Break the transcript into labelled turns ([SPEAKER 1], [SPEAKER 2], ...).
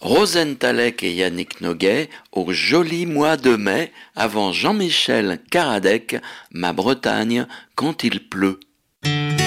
[SPEAKER 1] Rosenthal et Yannick Noguet au joli mois de mai avant Jean-Michel Karadec, ma Bretagne quand il pleut.